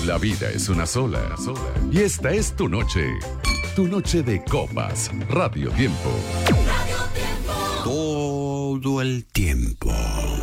La vida es una sola. Y esta es tu noche. Tu noche de copas. Radio Tiempo. Todo el tiempo.